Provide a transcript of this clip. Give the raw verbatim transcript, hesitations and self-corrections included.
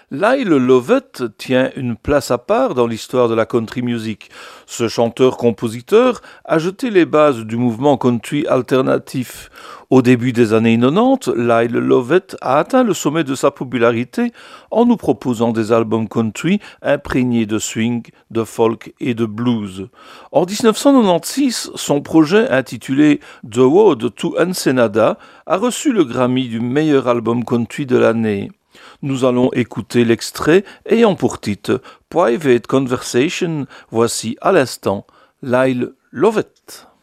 Lyle Lovett tient une place à part dans l'histoire de la country music. Ce chanteur-compositeur a jeté les bases du mouvement country alternatif. Au début des années quatre-vingt-dix, Lyle Lovett a atteint le sommet de sa popularité en nous proposant des albums country imprégnés de swing, de folk et de blues. En dix-neuf cent quatre-vingt-seize, son projet intitulé The Road to Ensenada a reçu le Grammy du meilleur album country de l'année. Nous allons écouter l'extrait ayant pour titre Private Conversation. Voici à l'instant Lyle Lovett.